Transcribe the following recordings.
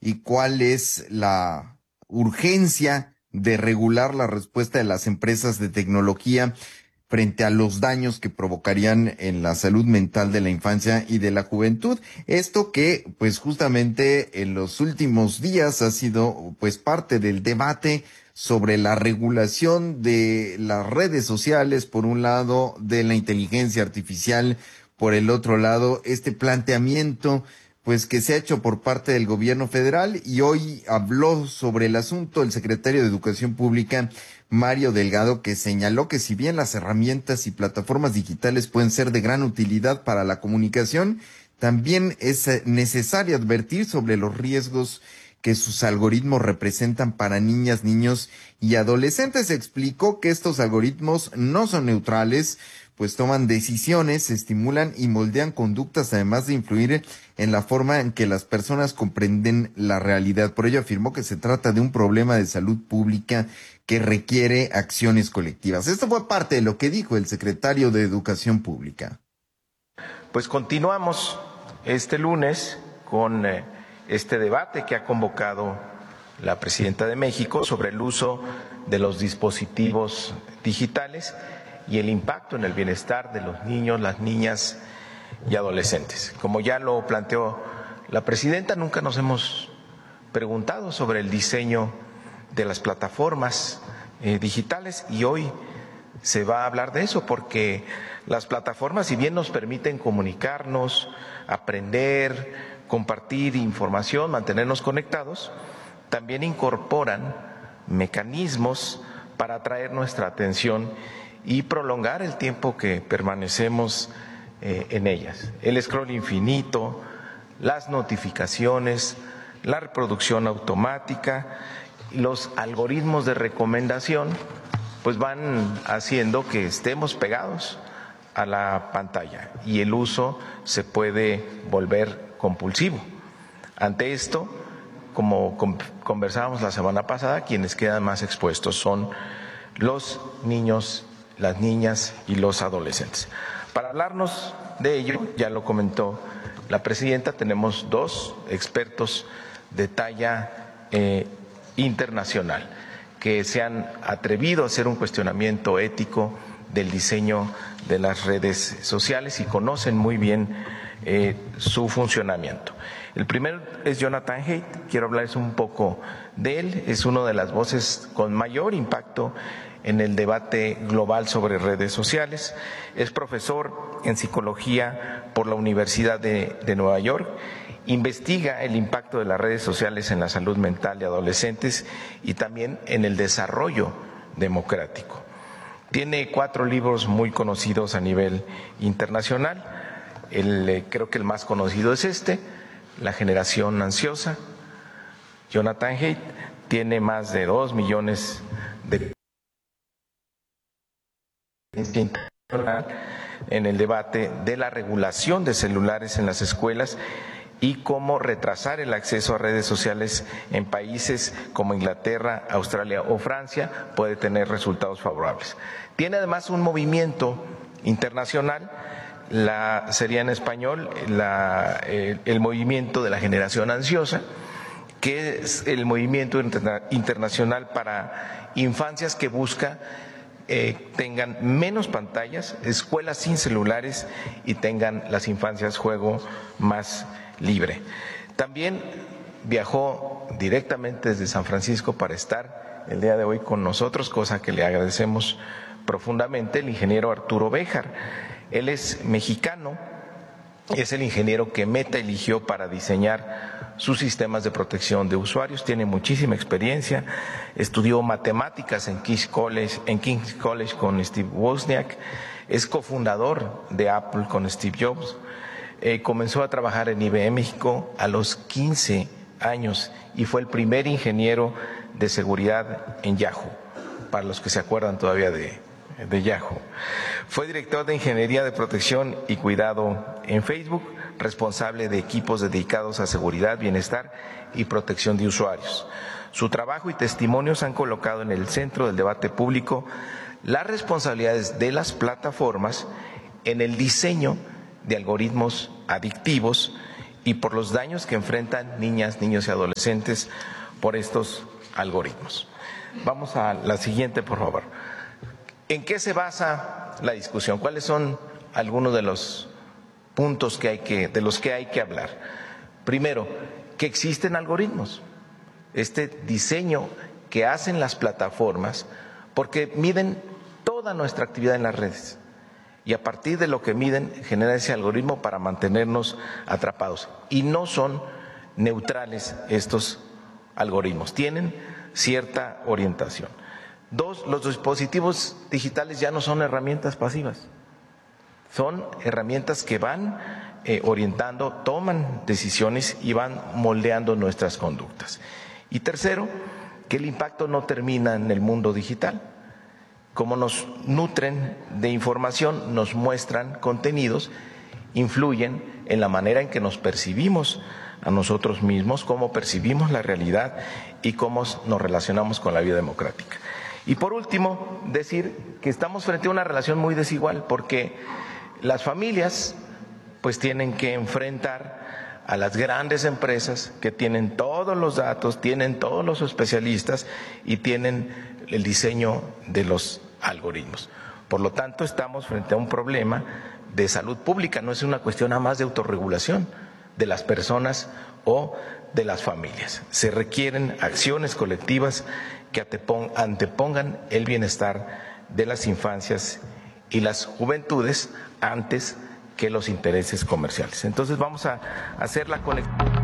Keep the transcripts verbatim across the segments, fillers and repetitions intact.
y cuál es la urgencia de regular la respuesta de las empresas de tecnología frente a los daños que provocarían en la salud mental de la infancia y de la juventud. Esto que, pues justamente en los últimos días ha sido, pues, parte del debate sobre la regulación de las redes sociales, por un lado, de la inteligencia artificial, por el otro lado, este planteamiento pues que se ha hecho por parte del gobierno federal, y hoy habló sobre el asunto el secretario de Educación Pública, Mario Delgado, que señaló que si bien las herramientas y plataformas digitales pueden ser de gran utilidad para la comunicación, también es necesario advertir sobre los riesgos que sus algoritmos representan para niñas, niños y adolescentes. Explicó que estos algoritmos no son neutrales, pues toman decisiones, estimulan y moldean conductas, además de influir en la forma en que las personas comprenden la realidad. Por ello afirmó que se trata de un problema de salud pública que requiere acciones colectivas. Esto fue parte de lo que dijo el secretario de Educación Pública. Pues continuamos este lunes con eh, este debate que ha convocado la presidenta de México sobre el uso de los dispositivos digitales y el impacto en el bienestar de los niños, las niñas y adolescentes. Como ya lo planteó la presidenta, nunca nos hemos preguntado sobre el diseño de las plataformas eh, digitales, y hoy se va a hablar de eso, porque las plataformas, si bien nos permiten comunicarnos, aprender, compartir información, mantenernos conectados, también incorporan mecanismos para atraer nuestra atención y prolongar el tiempo que permanecemos eh, en ellas. El scroll infinito, las notificaciones, la reproducción automática, los algoritmos de recomendación, pues van haciendo que estemos pegados a la pantalla y el uso se puede volver compulsivo. Ante esto, como conversábamos la semana pasada, quienes quedan más expuestos son los niños, las niñas y los adolescentes. Para hablarnos de ello, ya lo comentó la presidenta, tenemos dos expertos de talla eh, internacional que se han atrevido a hacer un cuestionamiento ético del diseño de las redes sociales y conocen muy bien eh, su funcionamiento. El primero es Jonathan Haidt. Quiero hablarles un poco de él. Es una de las voces con mayor impacto en el debate global sobre redes sociales. Es profesor en psicología por la Universidad de, de Nueva York. Investiga el impacto de las redes sociales en la salud mental de adolescentes y también en el desarrollo democrático. Tiene cuatro libros muy conocidos a nivel internacional. El, creo que el más conocido es este, La generación ansiosa. Jonathan Haidt tiene más de dos millones de en el debate de la regulación de celulares en las escuelas y cómo retrasar el acceso a redes sociales en países como Inglaterra, Australia o Francia puede tener resultados favorables. Tiene además un movimiento internacional, la sería en español la, el, el movimiento de la generación ansiosa, que es el movimiento interna, internacional para infancias que busca Eh, tengan menos pantallas, escuelas sin celulares y tengan las infancias juego más libre. También viajó directamente desde San Francisco para estar el día de hoy con nosotros, cosa que le agradecemos profundamente, el ingeniero Arturo Béjar. Él es mexicano, es el ingeniero que Meta eligió para diseñar sus sistemas de protección de usuarios, tiene muchísima experiencia, estudió matemáticas en King's College, en King's College con Steve Wozniak, es cofundador de Apple con Steve Jobs, eh, comenzó a trabajar en I B M México a los quince años y fue el primer ingeniero de seguridad en Yahoo, para los que se acuerdan todavía de, de Yahoo. Fue director de Ingeniería de Protección y Cuidado en Facebook, responsable de equipos dedicados a seguridad, bienestar y protección de usuarios. Su trabajo y testimonios han colocado en el centro del debate público las responsabilidades de las plataformas en el diseño de algoritmos adictivos y por los daños que enfrentan niñas, niños y adolescentes por estos algoritmos. Vamos a la siguiente, por favor. ¿En qué se basa la discusión? ¿Cuáles son algunos de los puntos que hay que, de los que hay que hablar? Primero, que existen algoritmos. Este diseño que hacen las plataformas, porque miden toda nuestra actividad en las redes. Y a partir de lo que miden, genera ese algoritmo para mantenernos atrapados. Y no son neutrales estos algoritmos, tienen cierta orientación. Dos, los dispositivos digitales ya no son herramientas pasivas, son herramientas que van eh, orientando, toman decisiones y van moldeando nuestras conductas. Y tercero, que el impacto no termina en el mundo digital. Como nos nutren de información, nos muestran contenidos, influyen en la manera en que nos percibimos a nosotros mismos, cómo percibimos la realidad y cómo nos relacionamos con la vida democrática. Y por último, decir que estamos frente a una relación muy desigual, porque las familias pues tienen que enfrentar a las grandes empresas que tienen todos los datos, tienen todos los especialistas y tienen el diseño de los algoritmos. Por lo tanto, estamos frente a un problema de salud pública, no es una cuestión nada más de autorregulación de las personas o de las familias. Se requieren acciones colectivas que antepongan el bienestar de las infancias y las juventudes antes que los intereses comerciales. Entonces vamos a hacer la conexión.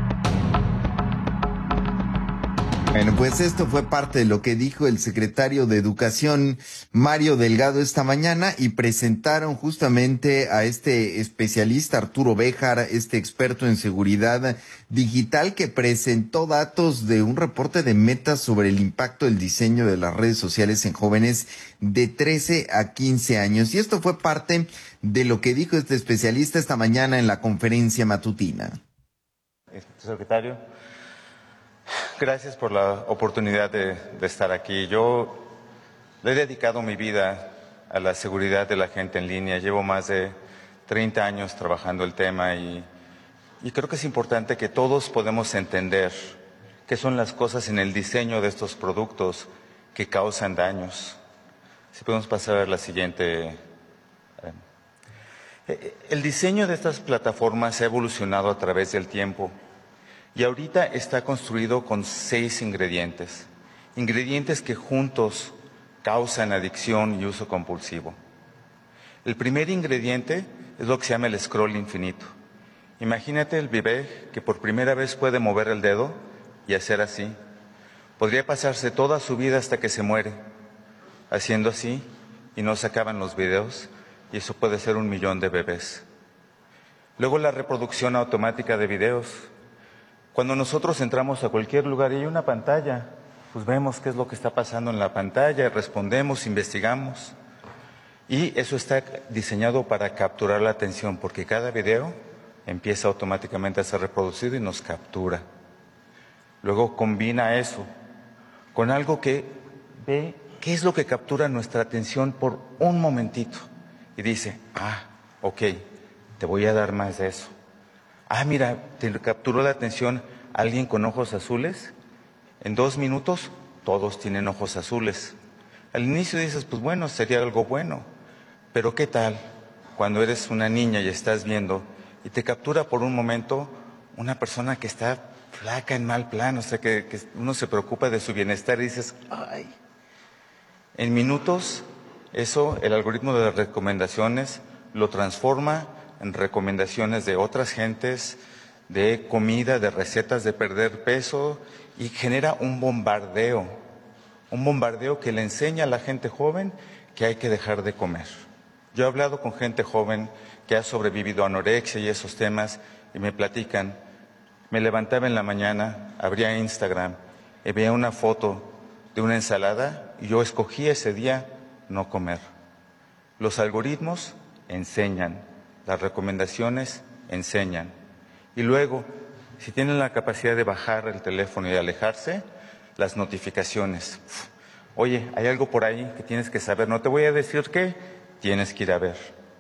Bueno, pues esto fue parte de lo que dijo el secretario de Educación, Mario Delgado, esta mañana, y presentaron justamente a este especialista, Arturo Béjar, este experto en seguridad digital, que presentó datos de un reporte de Meta sobre el impacto del diseño de las redes sociales en jóvenes de trece a quince años. Y esto fue parte de lo que dijo este especialista esta mañana en la conferencia matutina. Secretario, gracias por la oportunidad de, de estar aquí. Yo le he dedicado mi vida a la seguridad de la gente en línea. Llevo más de treinta años trabajando el tema y, y creo que es importante que todos podamos entender qué son las cosas en el diseño de estos productos que causan daños. Si podemos pasar a la siguiente. El diseño de estas plataformas ha evolucionado a través del tiempo. Y ahorita está construido con seis ingredientes, ingredientes que juntos causan adicción y uso compulsivo. El primer ingrediente es lo que se llama el scroll infinito. Imagínate el bebé que por primera vez puede mover el dedo y hacer así. Podría pasarse toda su vida hasta que se muere, haciendo así, y no se acaban los videos, y eso puede ser un millón de bebés. Luego la reproducción automática de videos. Cuando nosotros entramos a cualquier lugar y hay una pantalla, pues vemos qué es lo que está pasando en la pantalla, respondemos, investigamos. Y eso está diseñado para capturar la atención, porque cada video empieza automáticamente a ser reproducido y nos captura. Luego combina eso con algo que ve qué es lo que captura nuestra atención por un momentito. Y dice, ah, ok, te voy a dar más de eso. Ah, mira, te capturó la atención alguien con ojos azules. En dos minutos, todos tienen ojos azules. Al inicio dices, pues bueno, sería algo bueno. Pero ¿qué tal cuando eres una niña y estás viendo y te captura por un momento una persona que está flaca en mal plan? O sea, que, que uno se preocupa de su bienestar y dices, ay. En minutos, eso, el algoritmo de las recomendaciones lo transforma en recomendaciones de otras gentes, de comida, de recetas de perder peso, y genera un bombardeo, un bombardeo que le enseña a la gente joven que hay que dejar de comer. Yo he hablado con gente joven que ha sobrevivido a anorexia y esos temas, y me platican, me levantaba en la mañana, abría Instagram, y veía una foto de una ensalada, y yo escogí ese día no comer. Los algoritmos enseñan. Las recomendaciones enseñan. Y luego, si tienen la capacidad de bajar el teléfono y alejarse, las notificaciones. Oye, hay algo por ahí que tienes que saber. No te voy a decir qué, tienes que ir a ver.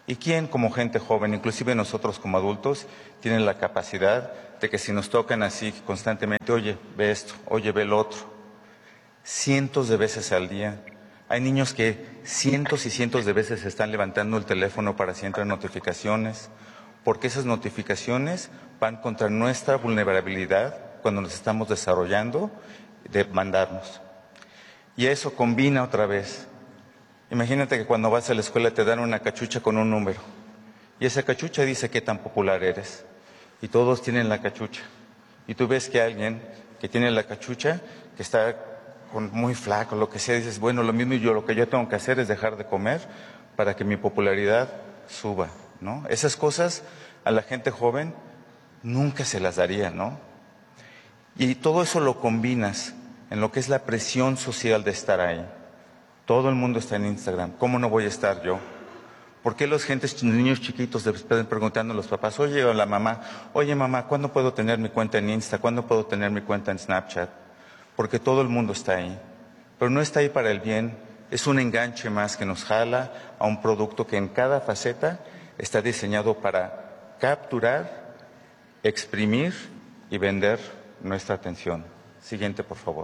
¿Y quién como gente joven, inclusive nosotros como adultos, tiene la capacidad de que si nos tocan así constantemente, oye, ve esto, oye, ve lo otro, cientos de veces al día? Hay niños que cientos y cientos de veces están levantando el teléfono para si entran notificaciones, porque esas notificaciones van contra nuestra vulnerabilidad cuando nos estamos desarrollando de mandarnos. Y eso combina otra vez. Imagínate que cuando vas a la escuela te dan una cachucha con un número y esa cachucha dice qué tan popular eres y todos tienen la cachucha y tú ves que alguien que tiene la cachucha, que está con muy flaco, lo que sea, dices, bueno, lo mismo y yo, lo que yo tengo que hacer es dejar de comer para que mi popularidad suba, ¿no? Esas cosas a la gente joven nunca se las daría, ¿no? Y todo eso lo combinas en lo que es la presión social de estar ahí. Todo el mundo está en Instagram. ¿Cómo no voy a estar yo? ¿Por qué los gentes, niños chiquitos están preguntando a los papás, oye, o la mamá, oye mamá, ¿cuándo puedo tener mi cuenta en Insta? ¿Cuándo puedo tener mi cuenta en Snapchat? Porque todo el mundo está ahí. Pero no está ahí para el bien. Es un enganche más que nos jala a un producto que en cada faceta está diseñado para capturar, exprimir y vender nuestra atención. Siguiente, por favor.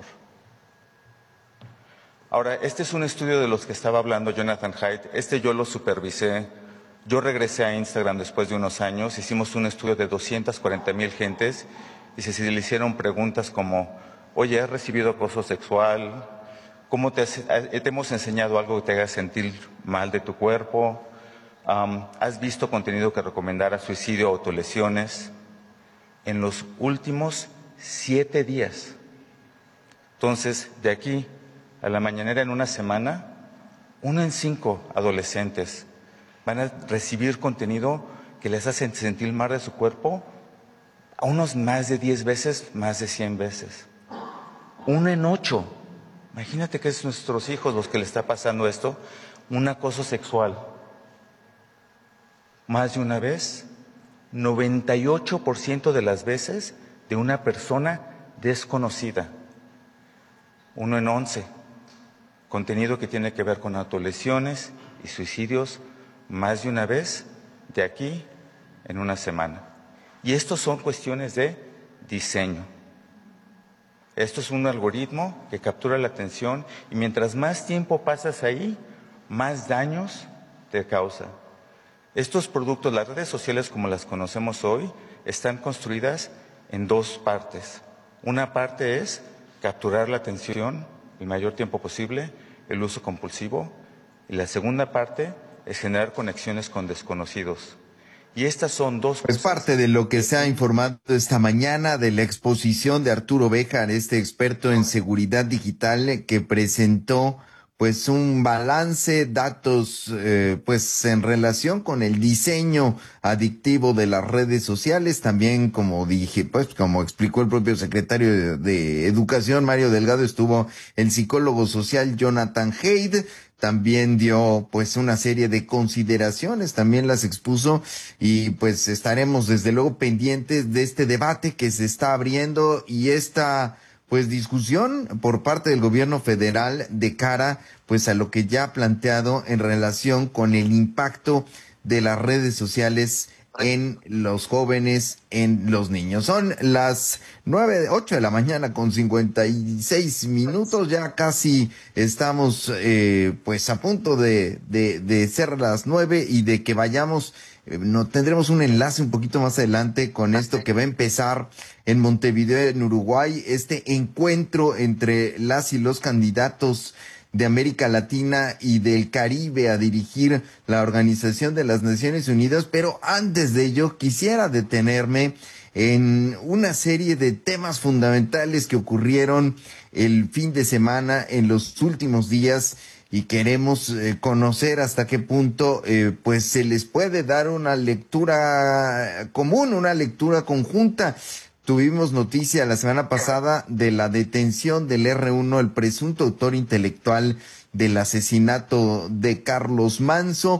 Ahora, este es un estudio de los que estaba hablando Jonathan Haidt. Este yo lo supervisé. Yo regresé a Instagram después de unos años. Hicimos un estudio de doscientas cuarenta mil gentes y se le hicieron preguntas como, oye, ¿has recibido acoso sexual? ¿Cómo te, has, te hemos enseñado algo que te haga sentir mal de tu cuerpo? Um, ¿Has visto contenido que recomendara suicidio o autolesiones? En los últimos siete días. Entonces, de aquí a la mañanera en una semana, uno en cinco adolescentes van a recibir contenido que les hace sentir mal de su cuerpo a unos más de diez veces, más de cien veces. Uno en ocho. Imagínate que es nuestros hijos los que le está pasando esto, un acoso sexual. Más de una vez, noventa y ocho por ciento de las veces de una persona desconocida. Uno en once. Contenido que tiene que ver con autolesiones y suicidios más de una vez de aquí en una semana. Y estos son cuestiones de diseño. Esto es un algoritmo que captura la atención y mientras más tiempo pasas ahí, más daños te causa. Estos productos, las redes sociales como las conocemos hoy, están construidas en dos partes. Una parte es capturar la atención el mayor tiempo posible, el uso compulsivo, y la segunda parte es generar conexiones con desconocidos. Y estas son dos Es cosas. parte de lo que se ha informado esta mañana de la exposición de Arturo Béjar, este experto en seguridad digital, que presentó pues un balance, datos eh, pues en relación con el diseño adictivo de las redes sociales. También, como dije, pues como explicó el propio secretario de, de Educación, Mario Delgado, estuvo el psicólogo social Jonathan Haidt. También dio pues una serie de consideraciones, también las expuso, y pues estaremos desde luego pendientes de este debate que se está abriendo y esta pues discusión por parte del gobierno federal de cara pues a lo que ya ha planteado en relación con el impacto de las redes sociales en los jóvenes, en los niños. Son las nueve, ocho de la mañana con cincuenta y seis minutos, ya casi estamos eh, pues a punto de, de, de ser las nueve y de que vayamos, eh, no tendremos un enlace un poquito más adelante con esto que va a empezar en Montevideo, en Uruguay, este encuentro entre las y los candidatos de América Latina y del Caribe a dirigir la Organización de las Naciones Unidas. Pero antes de ello quisiera detenerme en una serie de temas fundamentales que ocurrieron el fin de semana, en los últimos días, y queremos eh, conocer hasta qué punto eh, pues se les puede dar una lectura común, una lectura conjunta. Tuvimos noticia la semana pasada de la detención del erre uno, el presunto autor intelectual del asesinato de Carlos Manzo,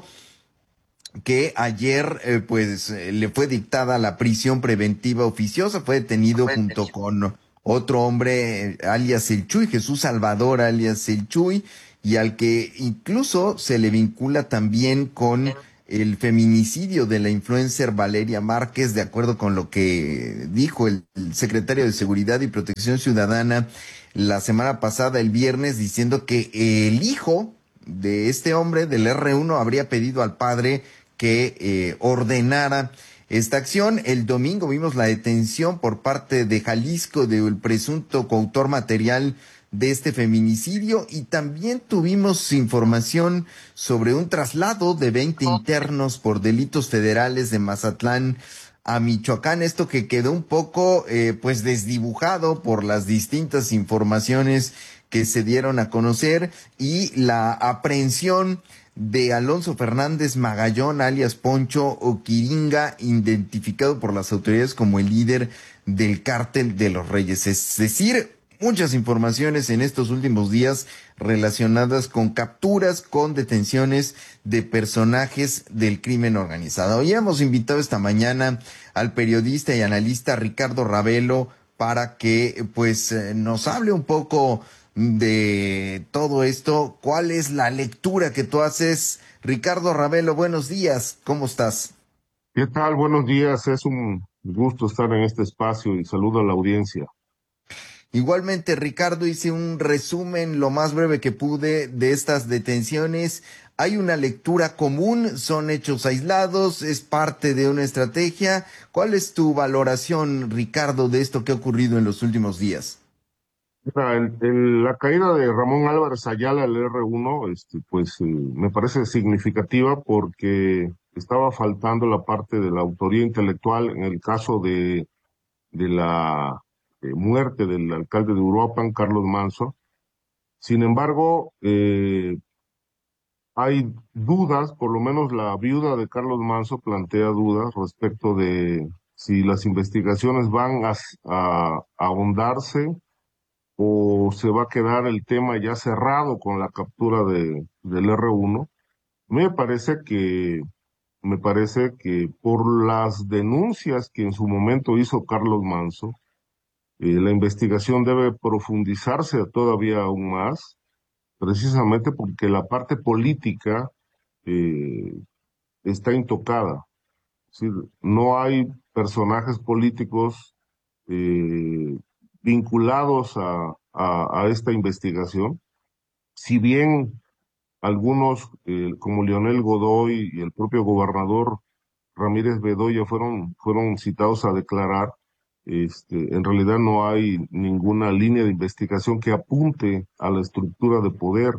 que ayer eh, pues eh, le fue dictada la prisión preventiva oficiosa. Fue detenido junto con otro hombre, eh, alias El Chuy, Jesús Salvador, alias El Chuy, y al que incluso se le vincula también con el feminicidio de la influencer Valeria Márquez, de acuerdo con lo que dijo el, el secretario de Seguridad y Protección Ciudadana la semana pasada, el viernes, diciendo que el hijo de este hombre del erre uno habría pedido al padre que eh, ordenara esta acción. El domingo vimos la detención por parte de Jalisco del presunto coautor material de este feminicidio, y también tuvimos información sobre un traslado de veinte internos por delitos federales de Mazatlán a Michoacán, esto que quedó un poco eh, pues desdibujado por las distintas informaciones que se dieron a conocer, y la aprehensión de Alonso Fernández Magallón, alias Poncho Oquiringa, identificado por las autoridades como el líder del cártel de los Reyes. Es decir, muchas informaciones en estos últimos días relacionadas con capturas, con detenciones de personajes del crimen organizado. Hoy hemos invitado esta mañana al periodista y analista Ricardo Ravelo para que pues nos hable un poco de todo esto. ¿Cuál es la lectura que tú haces? Ricardo Ravelo, buenos días, ¿cómo estás? ¿Qué tal? Buenos días, es un gusto estar en este espacio y saludo a la audiencia. Igualmente, Ricardo, hice un resumen lo más breve que pude de estas detenciones. ¿Hay una lectura común? ¿Son hechos aislados? ¿Es parte de una estrategia? ¿Cuál es tu valoración, Ricardo, de esto que ha ocurrido en los últimos días? Mira, el- el- la caída de Ramón Álvarez Ayala al erre uno, este, pues eh, me parece significativa porque estaba faltando la parte de la autoría intelectual en el caso de, de la eh, muerte del alcalde de Uruapan, Carlos Manso. Sin embargo, eh, hay dudas, por lo menos la viuda de Carlos Manso plantea dudas respecto de si las investigaciones van a, a- a ahondarse o se va a quedar el tema ya cerrado con la captura de, del erre uno. Me parece que, me parece que por las denuncias que en su momento hizo Carlos Manso, eh, la investigación debe profundizarse todavía aún más, precisamente porque la parte política eh, está intocada. Es decir, no hay personajes políticos eh, vinculados a, a, a esta investigación. Si bien algunos, eh, como Leonel Godoy y el propio gobernador Ramírez Bedoya fueron, fueron citados a declarar, este, en realidad no hay ninguna línea de investigación que apunte a la estructura de poder.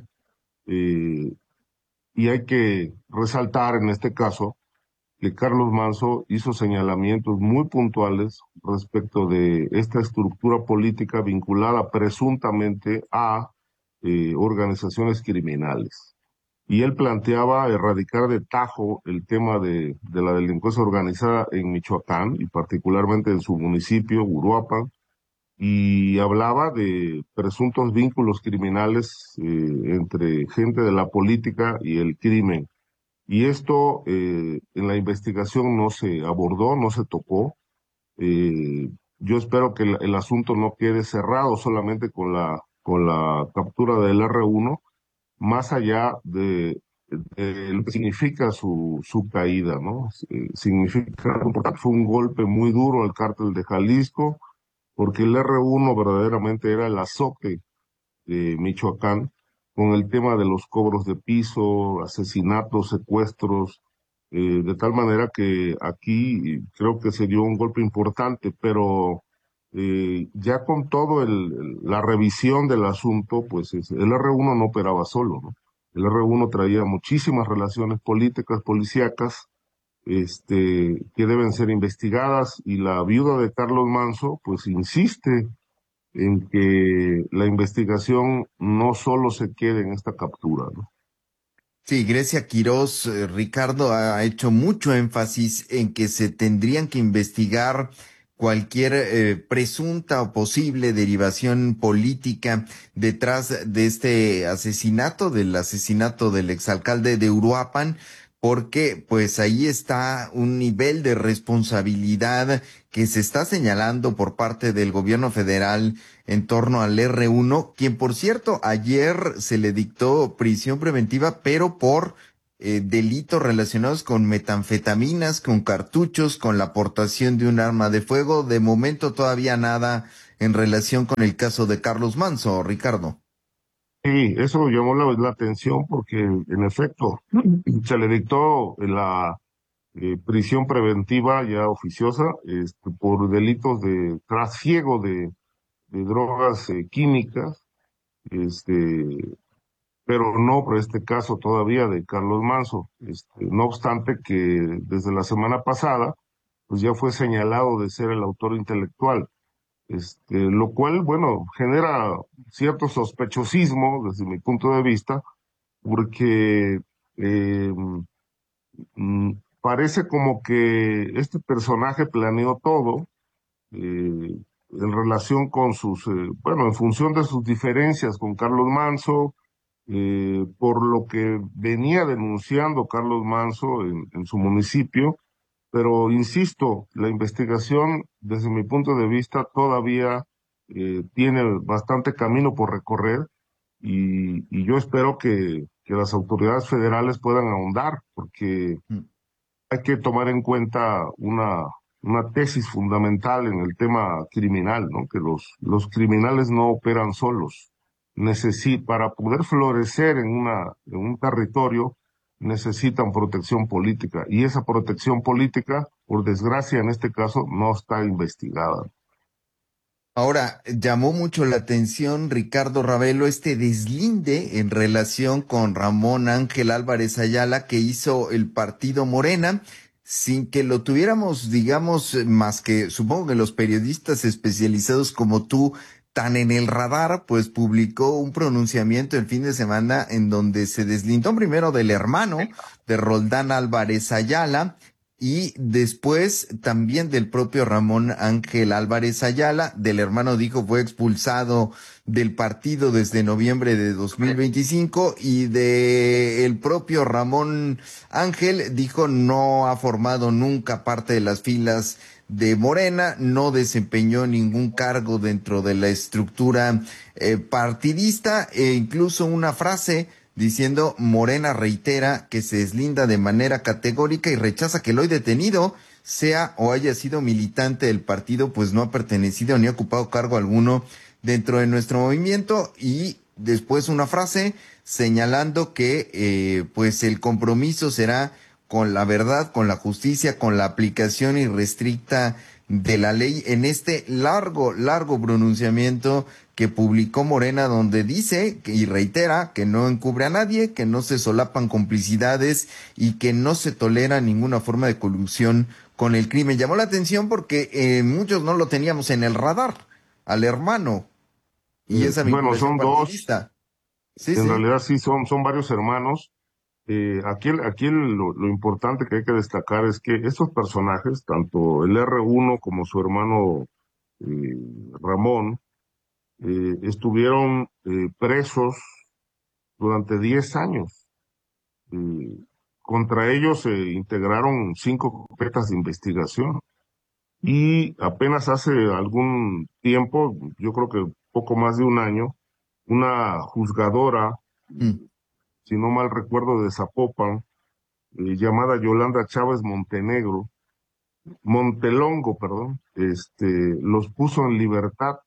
eh, y hay que resaltar en este caso que Carlos Manso hizo señalamientos muy puntuales respecto de esta estructura política vinculada presuntamente a eh, organizaciones criminales. Y él planteaba erradicar de tajo el tema de, de la delincuencia organizada en Michoacán y particularmente en su municipio, Uruapan, y hablaba de presuntos vínculos criminales eh, entre gente de la política y el crimen. Y esto eh, en la investigación no se abordó, no se tocó. Eh, yo espero que el, el asunto no quede cerrado solamente con la, con la captura del erre uno, más allá de, de lo que significa su, su caída, ¿no? Eh, significa, fue un golpe muy duro al cártel de Jalisco, porque el erre uno verdaderamente era el azote de Michoacán, con el tema de los cobros de piso, asesinatos, secuestros, eh, de tal manera que aquí creo que se dio un golpe importante, pero eh, ya con todo el, la revisión del asunto, pues es- el erre uno no operaba solo, ¿no? El erre uno traía muchísimas relaciones políticas, policíacas, este, que deben ser investigadas, y la viuda de Carlos Manso, pues insiste en que la investigación no solo se quede en esta captura, ¿no? Sí, Grecia Quirós, eh, Ricardo, ha hecho mucho énfasis en que se tendrían que investigar cualquier eh, presunta o posible derivación política detrás de este asesinato, del asesinato del exalcalde de Uruapan, porque pues ahí está un nivel de responsabilidad que se está señalando por parte del gobierno federal en torno al erre uno, quien por cierto ayer se le dictó prisión preventiva, pero por eh, delitos relacionados con metanfetaminas, con cartuchos, con la aportación de un arma de fuego. De momento todavía nada en relación con el caso de Carlos Manso, Ricardo. Sí, eso llamó la, la atención porque, en efecto, se le dictó la eh, prisión preventiva ya oficiosa este, por delitos de trasiego de, de drogas eh, químicas, este, pero no por este caso todavía de Carlos Manso. Este, no obstante que desde la semana pasada, pues ya fue señalado de ser el autor intelectual, este, lo cual, bueno, genera cierto sospechosismo desde mi punto de vista, porque eh, mm, parece como que este personaje planeó todo eh, en relación con sus, eh, bueno, en función de sus diferencias con Carlos Manso, eh, por lo que venía denunciando Carlos Manso en, en su municipio, pero insisto, la investigación, desde mi punto de vista, todavía eh, tiene bastante camino por recorrer y, y yo espero que, que las autoridades federales puedan ahondar, porque Mm. hay que tomar en cuenta una, una tesis fundamental en el tema criminal, ¿no? Que los, los criminales no operan solos. Necesi- para poder florecer en una, en un territorio, necesitan protección política. Y esa protección política, por desgracia en este caso, no está investigada. Ahora, llamó mucho la atención, Ricardo Ravelo, este deslinde en relación con Ramón Ángel Álvarez Ayala que hizo el partido Morena, sin que lo tuviéramos, digamos, más que supongo que los periodistas especializados como tú, tan en el radar, pues publicó un pronunciamiento el fin de semana en donde se deslindó primero del hermano de Roldán Álvarez Ayala, y después también del propio Ramón Ángel Álvarez Ayala, del hermano dijo fue expulsado del partido desde noviembre de dos mil veinticinco y de el propio Ramón Ángel dijo no ha formado nunca parte de las filas de Morena, no desempeñó ningún cargo dentro de la estructura eh, partidista e incluso una frase diciendo Morena reitera que se deslinda de manera categórica y rechaza que el hoy detenido sea o haya sido militante del partido, pues no ha pertenecido ni ha ocupado cargo alguno dentro de nuestro movimiento. Y después una frase señalando que eh, pues el compromiso será con la verdad, con la justicia, con la aplicación irrestricta de la ley en este largo, largo pronunciamiento que publicó Morena, donde dice y reitera que no encubre a nadie, que no se solapan complicidades y que no se tolera ninguna forma de colusión con el crimen. Llamó la atención porque eh, muchos no lo teníamos en el radar, al hermano y Eh, esa bueno, vinculación son dos, partidista. Sí, en sí. realidad sí, son, son varios hermanos. Eh, aquí el- aquí el- lo, lo importante que hay que destacar es que estos personajes, tanto el R uno como su hermano eh, Ramón, eh, estuvieron eh, presos durante diez años. Eh, contra ellos se integraron cinco carpetas de investigación y apenas hace algún tiempo, yo creo que poco más de un año, una juzgadora, Mm. si no mal recuerdo, de Zapopan, eh, llamada Yolanda Chávez Montenegro, Montelongo, perdón, este, los puso en libertad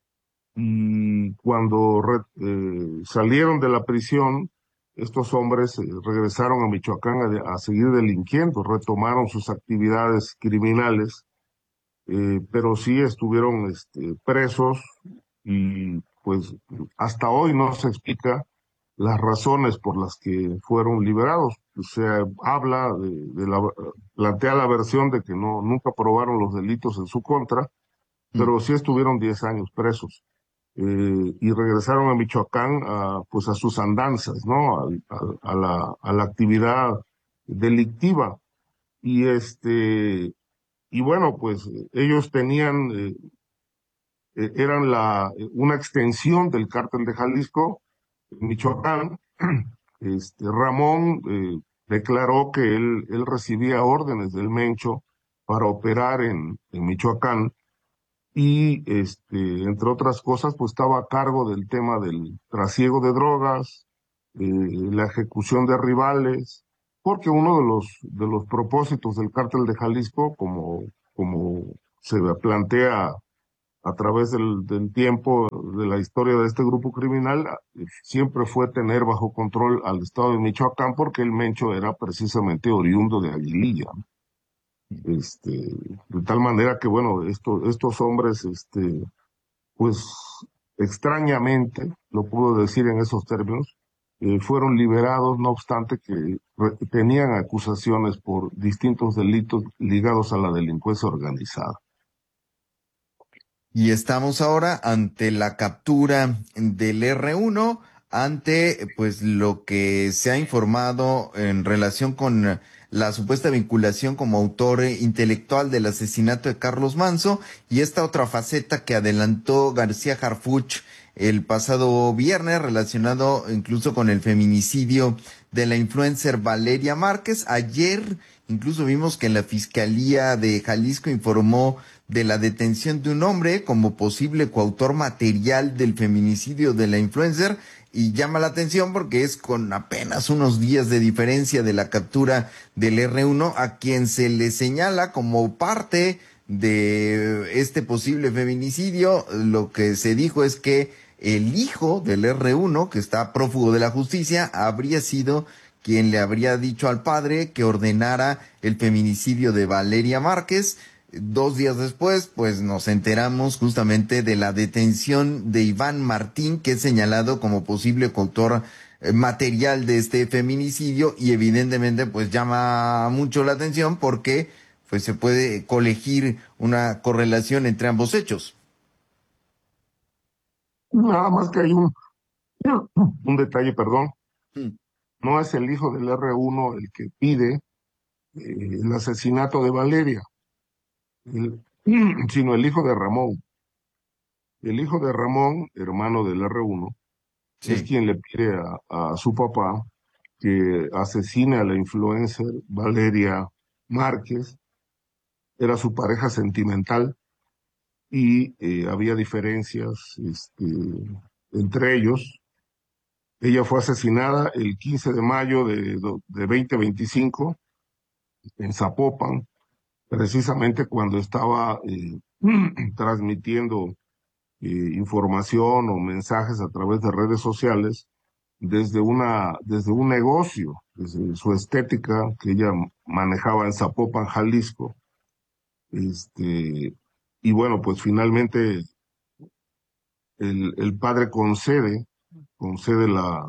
y cuando re- eh, salieron de la prisión, estos hombres eh, regresaron a Michoacán a, de- a seguir delinquiendo, retomaron sus actividades criminales, eh, pero sí estuvieron este, presos y pues hasta hoy no se explica las razones por las que fueron liberados. O sea, habla de, de la, plantea la versión de que no, nunca probaron los delitos en su contra, Mm. pero sí estuvieron diez años presos. Eh, y regresaron a Michoacán a, pues a sus andanzas, ¿no? A, a- a la, a la actividad delictiva. Y este, y bueno, pues ellos tenían, eh, eh, eran la, una extensión del cártel de Jalisco, en Michoacán. Este, Ramón eh, declaró que él, él recibía órdenes del Mencho para operar en, en Michoacán y, este, entre otras cosas, pues estaba a cargo del tema del trasiego de drogas, eh, la ejecución de rivales, porque uno de los, de los propósitos del Cártel de Jalisco, como, como se plantea a través del, del tiempo de la historia de este grupo criminal, siempre fue tener bajo control al estado de Michoacán, porque el Mencho era precisamente oriundo de Aguililla. Este, de tal manera que, bueno, esto, estos hombres, este, pues extrañamente, lo puedo decir en esos términos, eh, fueron liberados, no obstante que re- tenían acusaciones por distintos delitos ligados a la delincuencia organizada. Y estamos ahora ante la captura del R uno, ante pues lo que se ha informado en relación con la supuesta vinculación como autor intelectual del asesinato de Carlos Manso y esta otra faceta que adelantó García Harfuch el pasado viernes relacionado incluso con el feminicidio de la influencer Valeria Márquez. Ayer incluso vimos que la Fiscalía de Jalisco informó de la detención de un hombre como posible coautor material del feminicidio de la influencer, y llama la atención porque es con apenas unos días de diferencia de la captura del R uno, a quien se le señala como parte de este posible feminicidio. Lo que se dijo es que el hijo del R uno, que está prófugo de la justicia, habría sido quien le habría dicho al padre que ordenara el feminicidio de Valeria Márquez. Dos días después, pues nos enteramos justamente de la detención de Iván Martín, que es señalado como posible coautor eh, material de este feminicidio, y evidentemente pues llama mucho la atención porque pues se puede colegir una correlación entre ambos hechos. Nada más que hay un, un detalle, perdón, Mm. no es el hijo del R uno el que pide eh, el asesinato de Valeria, el- sino el hijo de Ramón. El hijo de Ramón, hermano del R uno, es Sí. quien le pide a, a su papá que asesine a la influencer Valeria Márquez. Era su pareja sentimental y eh, había diferencias este, entre ellos. Ella fue asesinada el quince de mayo de, do- de dos mil veinticinco en Zapopan, precisamente cuando estaba eh, transmitiendo eh, información o mensajes a través de redes sociales desde una, desde un negocio, desde su estética que ella manejaba en Zapopan, Jalisco. Este, y bueno, pues finalmente el, el padre concede, concede la,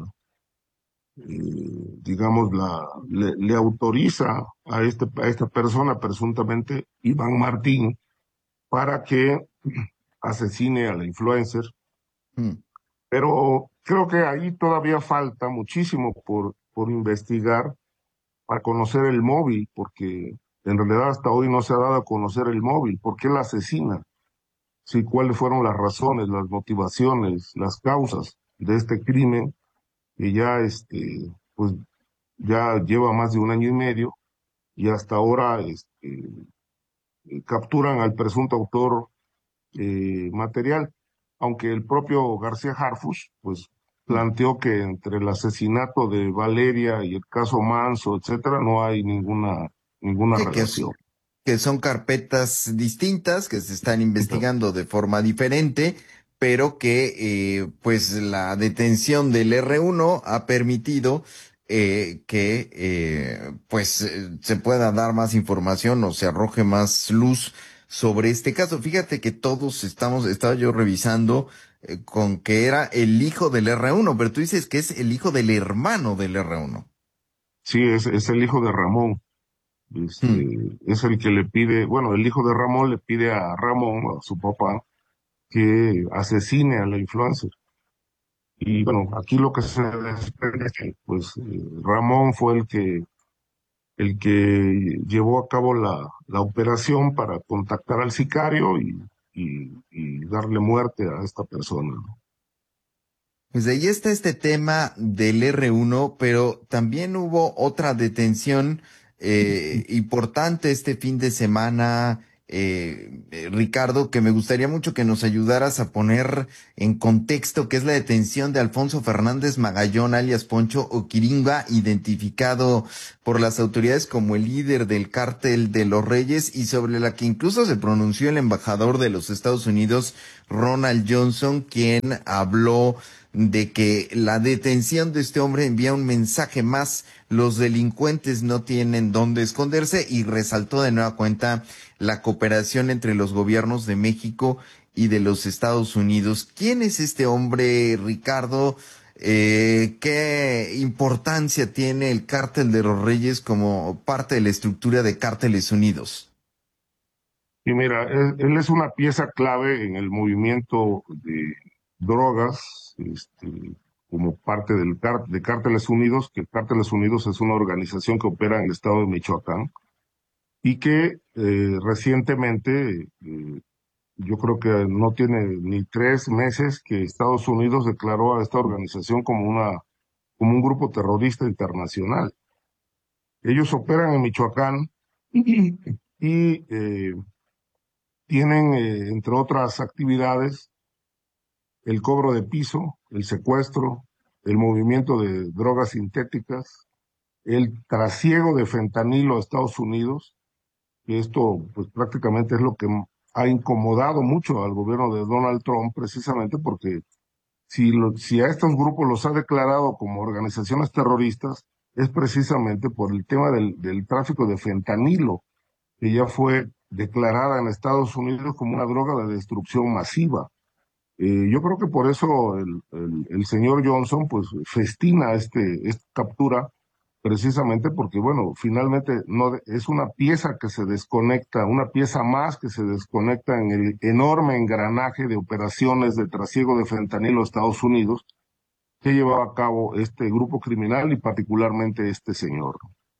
eh, digamos, la, le, le autoriza a, este, a esta persona, presuntamente Iván Martín, para que asesine a la influencer. Mm. Pero creo que ahí todavía falta muchísimo por, por investigar para conocer el móvil, porque en realidad hasta hoy no se ha dado a conocer el móvil. ¿Por qué la asesina? Sí, cuáles fueron las razones, las motivaciones, las causas de este crimen que ya, este, pues, ya lleva más de un año y medio y hasta ahora este, capturan al presunto autor eh, material, aunque el propio García Harfuch, pues, Mm. planteó que entre el asesinato de Valeria y el caso Manso, etcétera, no hay ninguna, ninguna Sí, que es, relación. que son carpetas distintas que se están investigando de forma diferente, pero que eh, pues la detención del R uno ha permitido eh, que eh, pues eh, se pueda dar más información o se arroje más luz sobre este caso. Fíjate que todos estamos, estaba yo revisando eh, con que era el hijo del R uno, pero tú dices que es el hijo del hermano del R uno. Sí, es, es el hijo de Ramón. Hmm. Este, es el que le pide, bueno, el hijo de Ramón le pide a Ramón, a su papá, que asesine a la influencer. Y bueno, aquí lo que se desprende es que, pues, eh, Ramón fue el que, el que llevó a cabo la, la operación para contactar al sicario y, y, y darle muerte a esta persona, ¿no? Pues ahí está este tema del R uno, pero también hubo otra detención eh, importante este fin de semana eh, eh, Ricardo, que me gustaría mucho que nos ayudaras a poner en contexto qué es la detención de Alfonso Fernández Magallón, alias Poncho Oquiringa, identificado por las autoridades como el líder del cártel de los Reyes y sobre la que incluso se pronunció el embajador de los Estados Unidos, Ronald Johnson, quien habló de que la detención de este hombre envía un mensaje más: los delincuentes no tienen dónde esconderse, y resaltó de nueva cuenta la cooperación entre los gobiernos de México y de los Estados Unidos. ¿Quién es este hombre, Ricardo? Eh, ¿qué importancia tiene el Cártel de los Reyes como parte de la estructura de Cárteles Unidos? Y mira, él, él es una pieza clave en el movimiento de drogas, este, como parte del car- de Cárteles Unidos, que Cárteles Unidos es una organización que opera en el estado de Michoacán y que eh, recientemente, eh, yo creo que no tiene ni tres meses que Estados Unidos declaró a esta organización como una, como un grupo terrorista internacional. Ellos operan en Michoacán y, y eh, tienen, eh, entre otras actividades, el cobro de piso, el secuestro, el movimiento de drogas sintéticas, el trasiego de fentanilo a Estados Unidos, que esto pues prácticamente es lo que ha incomodado mucho al gobierno de Donald Trump, precisamente porque si, lo, si a estos grupos los ha declarado como organizaciones terroristas, es precisamente por el tema del, del tráfico de fentanilo, que ya fue declarada en Estados Unidos como una droga de destrucción masiva. Eh, yo creo que por eso el, el, el señor Johnson pues festina este, esta captura, precisamente porque, bueno, finalmente no de- es una pieza que se desconecta, una pieza más que se desconecta en el enorme engranaje de operaciones de trasiego de fentanilo a Estados Unidos que llevaba a cabo este grupo criminal y particularmente este señor.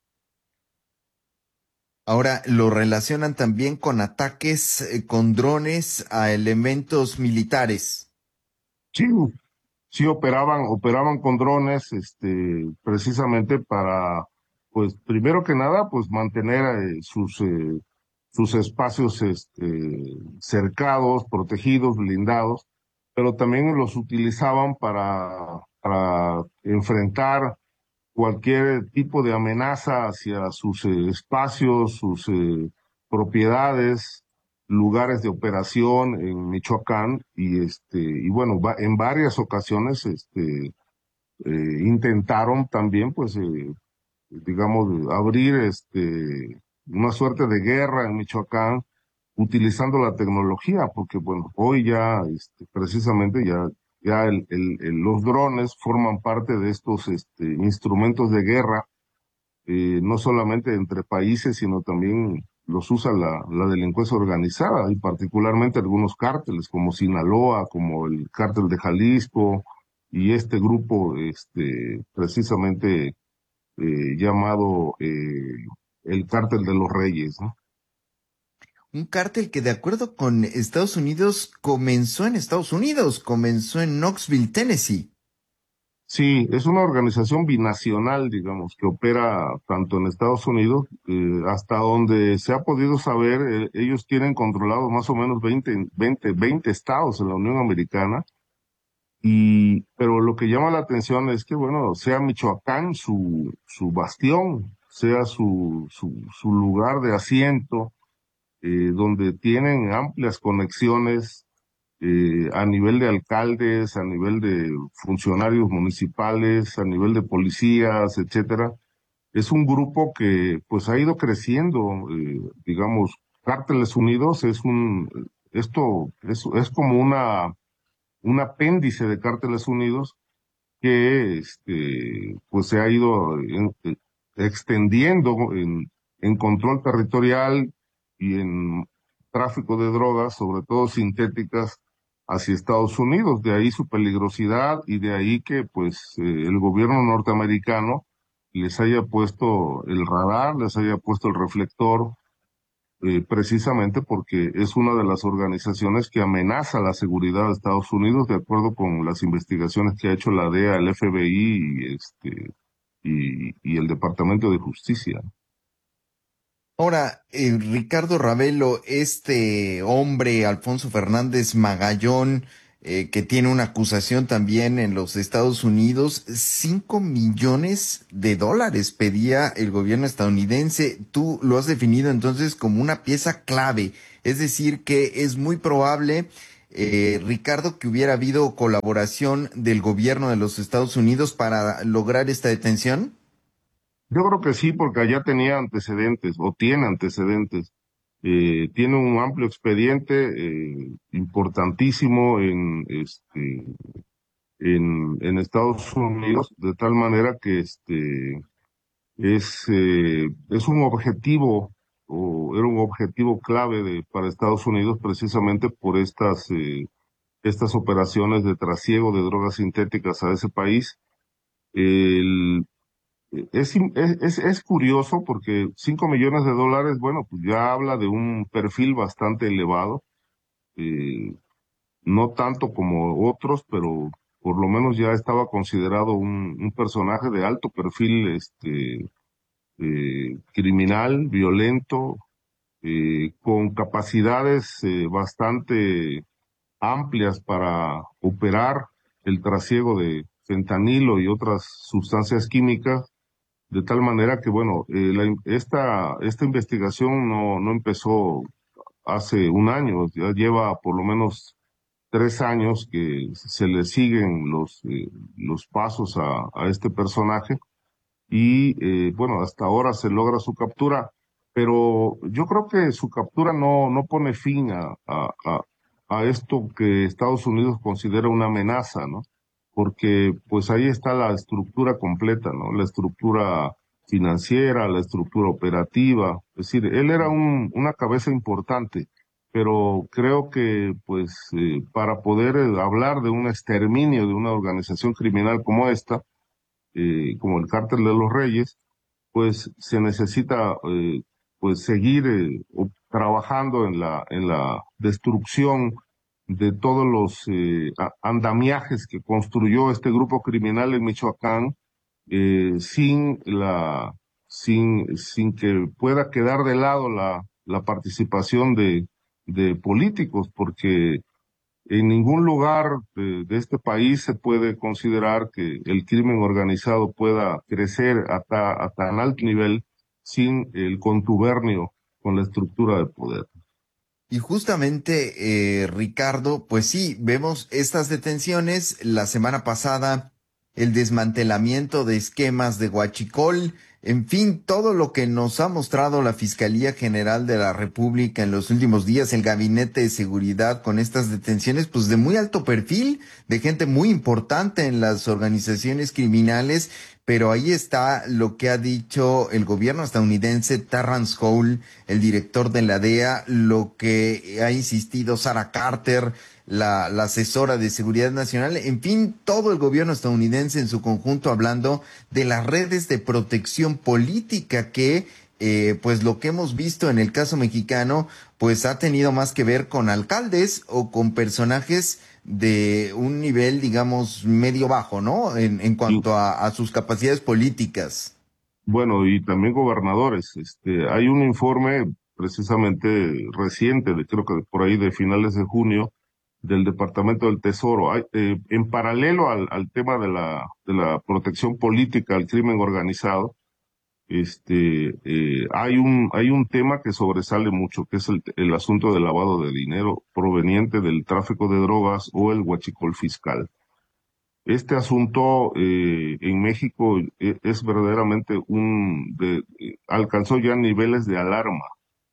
Ahora lo relacionan también con ataques eh, con drones a elementos militares. Sí, sí operaban, operaban con drones, este, precisamente para, pues, primero que nada, pues mantener eh, sus, eh, sus espacios, este, cercados, protegidos, blindados, pero también los utilizaban para, para enfrentar cualquier tipo de amenaza hacia sus eh, espacios, sus eh, propiedades, lugares de operación en Michoacán y este y bueno, va- en varias ocasiones este eh, intentaron también pues eh, digamos abrir este una suerte de guerra en Michoacán utilizando la tecnología, porque bueno, hoy ya este, precisamente ya ya el, el- el- los drones forman parte de estos este, instrumentos de guerra, eh, no solamente entre países, sino también los usa la, la delincuencia organizada y particularmente algunos cárteles como Sinaloa, como el cártel de Jalisco y este grupo este, precisamente eh, llamado eh, el cártel de los Reyes, ¿no? Un cártel que, de acuerdo con Estados Unidos, comenzó en Estados Unidos, comenzó en Knoxville, Tennessee. Sí, es una organización binacional, digamos, que opera tanto en Estados Unidos, eh, hasta donde se ha podido saber, eh, ellos tienen controlado más o menos veinte, veinte, veinte estados en la Unión Americana, y, pero lo que llama la atención es que, bueno, sea Michoacán su, su bastión, sea su, su, su lugar de asiento, eh, donde tienen amplias conexiones eh, a nivel de alcaldes, a nivel de funcionarios municipales, a nivel de policías, etcétera. Es un grupo que pues ha ido creciendo, eh, digamos, Cárteles Unidos es un, esto es, es como una, un apéndice de Cárteles Unidos que este, pues se ha ido en- eh, extendiendo en, en control territorial y en tráfico de drogas, sobre todo sintéticas, hacia Estados Unidos. De ahí su peligrosidad y de ahí que pues eh, el gobierno norteamericano les haya puesto el radar, les haya puesto el reflector, eh, precisamente porque es una de las organizaciones que amenaza la seguridad de Estados Unidos, de acuerdo con las investigaciones que ha hecho la D E A, el F B I y, este, y, y el Departamento de Justicia. Ahora, eh, Ricardo Ravelo, este hombre, Alfonso Fernández Magallón, eh, que tiene una acusación también en los Estados Unidos, cinco millones de dólares pedía el gobierno estadounidense. Tú lo has definido entonces como una pieza clave, es decir, que es muy probable, eh, Ricardo, que hubiera habido colaboración del gobierno de los Estados Unidos para lograr esta detención. Yo creo que sí, porque allá tenía antecedentes o tiene antecedentes. Eh, tiene un amplio expediente eh, importantísimo en, este, en, en Estados Unidos, de tal manera que este, es, eh, es un objetivo o era un objetivo clave de, para Estados Unidos precisamente por estas, eh, estas operaciones de trasiego de drogas sintéticas a ese país. El, es, im- es, es, es curioso porque cinco millones de dólares, bueno, pues ya habla de un perfil bastante elevado, eh, no tanto como otros, pero por lo menos ya estaba considerado un, un personaje de alto perfil, este, eh, criminal, violento, eh, con capacidades eh, bastante amplias para operar el trasiego de fentanilo y otras sustancias químicas, de tal manera que, bueno, eh, la in- esta, esta investigación no, no empezó hace un año, ya lleva por lo menos tres años que se le siguen los, eh, los pasos a, a este personaje y eh, bueno, hasta ahora se logra su captura, pero yo creo que su captura no, no pone fin a, a, a, a esto que Estados Unidos considera una amenaza, ¿no? Porque pues ahí está la estructura completa, ¿no? La estructura financiera, la estructura operativa, es decir, él era un, una cabeza importante, pero creo que pues eh, para poder eh, hablar de un exterminio de una organización criminal como esta, eh, como el Cártel de los Reyes, pues se necesita eh, pues seguir eh, o- trabajando en la, en la destrucción de todos los eh, a- andamiajes que construyó este grupo criminal en Michoacán, eh, sin la, sin, sin que pueda quedar de lado la, la participación de, de políticos, porque en ningún lugar de, de este país se puede considerar que el crimen organizado pueda crecer a, ta- a tan alto nivel sin el contubernio con la estructura de poder. Y justamente, eh, Ricardo, pues sí, vemos estas detenciones. La semana pasada, el desmantelamiento de esquemas de huachicol, en fin, todo lo que nos ha mostrado la Fiscalía General de la República en los últimos días, el Gabinete de Seguridad con estas detenciones, pues de muy alto perfil, de gente muy importante en las organizaciones criminales. Pero ahí está lo que ha dicho el gobierno estadounidense, Terrance Cole, el director de la D E A, lo que ha insistido Sarah Carter, la, la asesora de seguridad nacional, en fin, todo el gobierno estadounidense en su conjunto hablando de las redes de protección política que, eh, pues lo que hemos visto en el caso mexicano, pues ha tenido más que ver con alcaldes o con personajes de un nivel, digamos, medio bajo, ¿no? En, en Y cuanto a, a sus capacidades políticas. bueno, y también gobernadores. Este, hay un informe precisamente reciente, de, creo que por ahí de finales de junio, del Departamento del Tesoro. Hay, eh, en paralelo al, al tema de la, de la protección política al crimen organizado, este, eh, hay un, hay un tema que sobresale mucho, que es el, el asunto del lavado de dinero proveniente del tráfico de drogas o el huachicol fiscal. Este asunto eh, en México eh, es verdaderamente un, de, eh, alcanzó ya niveles de alarma.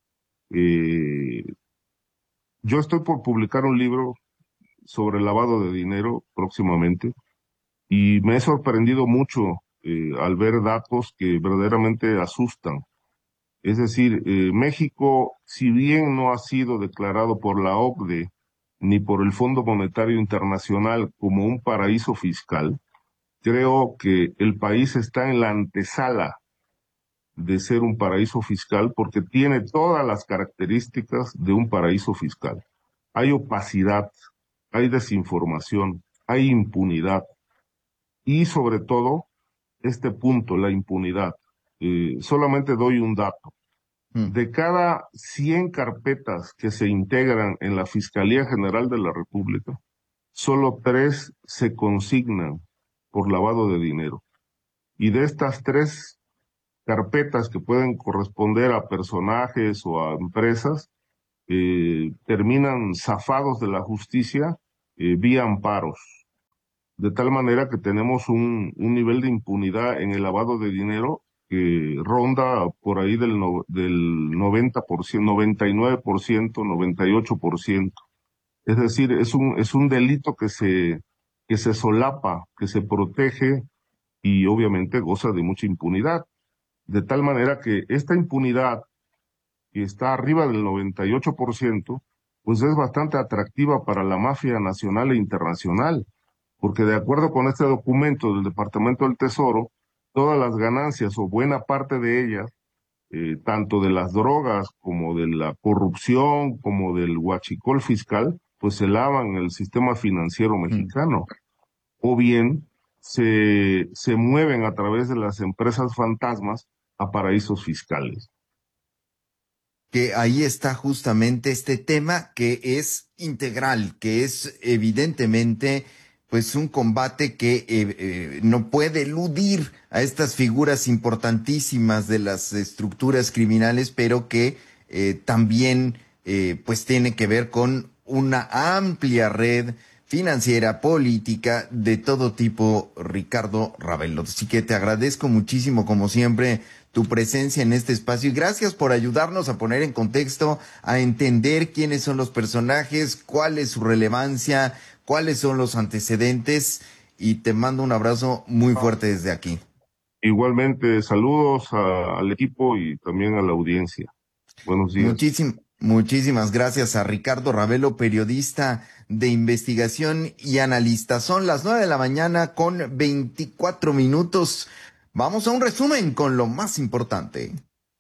Eh, yo estoy por publicar un libro sobre lavado de dinero próximamente y me he sorprendido mucho eh, al ver datos que verdaderamente asustan. Es decir, eh, México, si bien no ha sido declarado por la O C D E ni por el Fondo Monetario Internacional como un paraíso fiscal, creo que el país está en la antesala de ser un paraíso fiscal porque tiene todas las características de un paraíso fiscal. Hay opacidad, hay desinformación, hay impunidad y sobre todo este punto, la impunidad. Eh, solamente doy un dato. Hmm. De cada cien carpetas que se integran en la Fiscalía General de la República, solo tres se consignan por lavado de dinero. Y de estas tres carpetas que pueden corresponder a personajes o a empresas, eh, terminan zafados de la justicia eh, vía amparos. De tal manera que tenemos un, un nivel de impunidad en el lavado de dinero que ronda por ahí del, no, del noventa por ciento, noventa y nueve por ciento, noventa y ocho por ciento. Es decir, es un, es un delito que se, que se solapa, que se protege y obviamente goza de mucha impunidad. De tal manera que esta impunidad, que está arriba del noventa y ocho por ciento, pues es bastante atractiva para la mafia nacional e internacional, porque de acuerdo con este documento del Departamento del Tesoro, todas las ganancias o buena parte de ellas, eh, tanto de las drogas como de la corrupción, como del huachicol fiscal, pues se lavan en el sistema financiero mexicano. O bien se, se mueven a través de las empresas fantasmas a paraísos fiscales. Que ahí está justamente este tema que es integral, que es evidentemente pues un combate que eh, eh, no puede eludir a estas figuras importantísimas de las estructuras criminales, pero que eh, también eh, pues tiene que ver con una amplia red financiera, política, de todo tipo, Ricardo Ravelo. Así que te agradezco muchísimo, como siempre, tu presencia en este espacio y gracias por ayudarnos a poner en contexto, a entender quiénes son los personajes, cuál es su relevancia, cuáles son los antecedentes, y te mando un abrazo muy fuerte desde aquí. Igualmente, saludos a, al equipo y también a la audiencia. Buenos días. Muchísim, muchísimas gracias a Ricardo Ravelo, periodista de investigación y analista. Son las nueve de la mañana con veinticuatro minutos. Vamos a un resumen con lo más importante.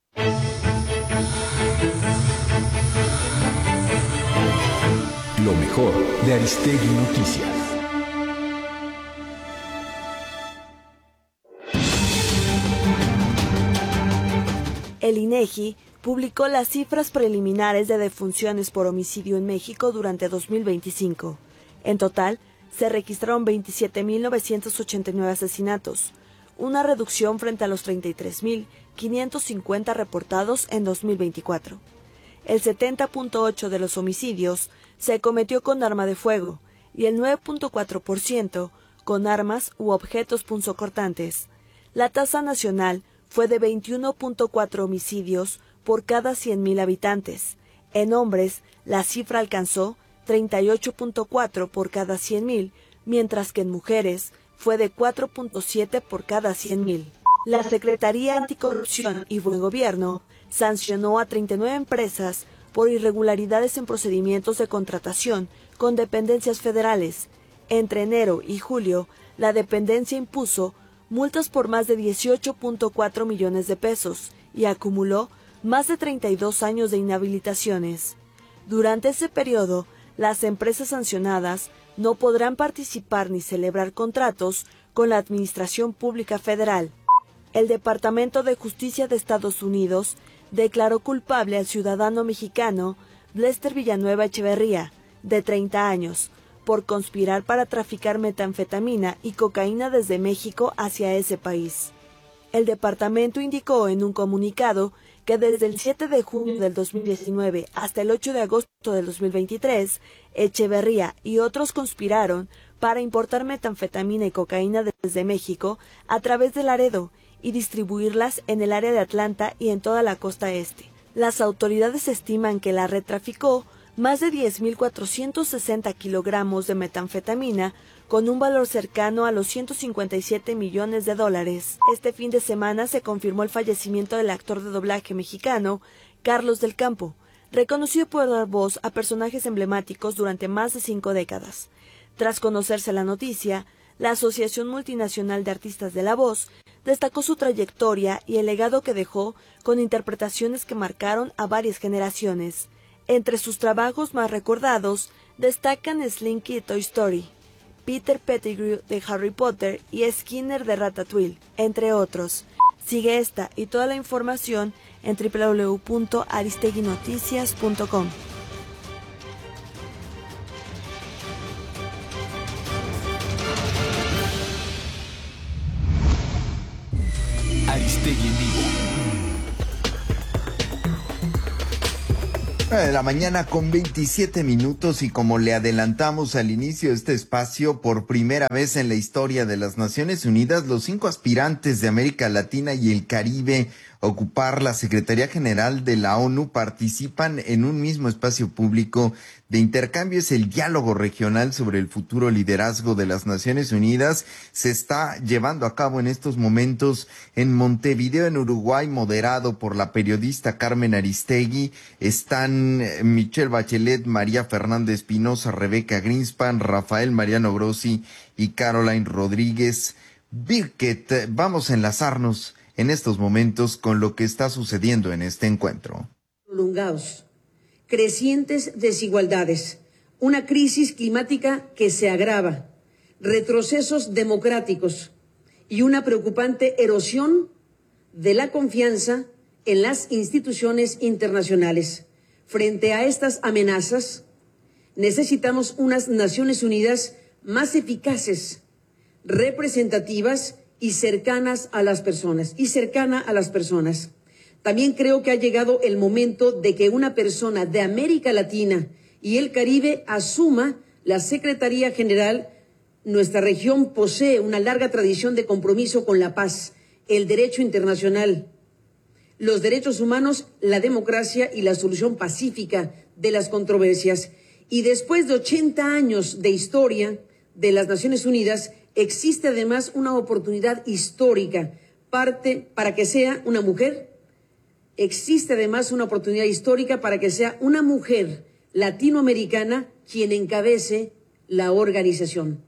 Lo mejor de Aristegui Noticias. El INEGI publicó las cifras preliminares de defunciones por homicidio en México durante dos mil veinticinco. En total, se registraron veintisiete mil novecientos ochenta y nueve asesinatos, una reducción frente a los treinta y tres mil quinientos cincuenta reportados en dos mil veinticuatro. El setenta punto ocho por ciento de los homicidios se cometió con arma de fuego y el nueve punto cuatro por ciento con armas u objetos punzocortantes. La tasa nacional fue de veintiuno punto cuatro homicidios por cada cien mil habitantes. En hombres, la cifra alcanzó treinta y ocho punto cuatro por cada cien mil, mientras que en mujeres fue de cuatro punto siete por cada cien mil. La Secretaría Anticorrupción y Buen Gobierno sancionó a treinta y nueve empresas por irregularidades en procedimientos de contratación con dependencias federales. Entre enero y julio, la dependencia impuso multas por más de dieciocho punto cuatro millones de pesos y acumuló más de treinta y dos años de inhabilitaciones. Durante ese periodo, las empresas sancionadas no podrán participar ni celebrar contratos con la Administración Pública Federal. El Departamento de Justicia de Estados Unidos declaró culpable al ciudadano mexicano Lester Villanueva Echeverría, de treinta años, por conspirar para traficar metanfetamina y cocaína desde México hacia ese país. El departamento indicó en un comunicado que desde el siete de junio del dos mil diecinueve hasta el ocho de agosto del dos mil veintitrés, Echeverría y otros conspiraron para importar metanfetamina y cocaína desde México a través de Laredo y distribuirlas en el área de Atlanta y en toda la costa este. Las autoridades estiman que la red traficó más de diez mil cuatrocientos sesenta kilogramos de metanfetamina con un valor cercano a los ciento cincuenta y siete millones de dólares. Este fin de semana se confirmó el fallecimiento del actor de doblaje mexicano Carlos del Campo, reconocido por dar voz a personajes emblemáticos durante más de cinco décadas. Tras conocerse la noticia, la Asociación Multinacional de Artistas de la Voz destacó su trayectoria y el legado que dejó con interpretaciones que marcaron a varias generaciones. Entre sus trabajos más recordados destacan Slinky de Toy Story, Peter Pettigrew de Harry Potter y Skinner de Ratatouille, entre otros. Sigue esta y toda la información en doble u doble u doble u punto aristeguinoticias punto com. Aristegui en vivo. De la mañana con veintisiete minutos, y como le adelantamos al inicio de este espacio, por primera vez en la historia de las Naciones Unidas, los cinco aspirantes de América Latina y el Caribe a ocupar la Secretaría General de la ONU participan en un mismo espacio público de intercambio. Es el diálogo regional sobre el futuro liderazgo de las Naciones Unidas. Se está llevando a cabo en estos momentos en Montevideo, en Uruguay, moderado por la periodista Carmen Aristegui. Están Michelle Bachelet, María Fernanda Espinosa, Rebeca Greenspan, Rafael Mariano Grossi y Caroline Rodríguez Birket. Vamos a enlazarnos en estos momentos con lo que está sucediendo en este encuentro. Prolongados, crecientes desigualdades, una crisis climática que se agrava, retrocesos democráticos y una preocupante erosión de la confianza en las instituciones internacionales. Frente a estas amenazas, necesitamos unas Naciones Unidas más eficaces, representativas y cercanas a las personas, y cercana a las personas. También creo que ha llegado el momento de que una persona de América Latina y el Caribe asuma la Secretaría General. Nuestra región posee una larga tradición de compromiso con la paz, el derecho internacional, los derechos humanos, la democracia y la solución pacífica de las controversias. Y después de ochenta años de historia de las Naciones Unidas, existe además una oportunidad histórica parte, para que sea una mujer. Existe además una oportunidad histórica para que sea una mujer latinoamericana quien encabece la organización.